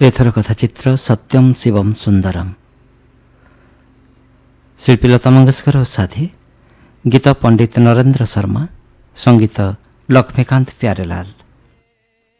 ଏଥର କଥାଚିତ୍ର ସତ୍ୟମ୍ ଶିବମ୍ ସୁନ୍ଦରମ୍। ଶିଳ୍ପୀ ଲତା ମଙ୍ଗେଶକର ଓ ସାଥୀ, ଗୀତ ପଣ୍ଡିତ ନରେନ୍ଦ୍ର ଶର୍ମା, ସଙ୍ଗୀତ ଲକ୍ଷ୍ମୀକାନ୍ତ ପ୍ୟାରେଲାଲ।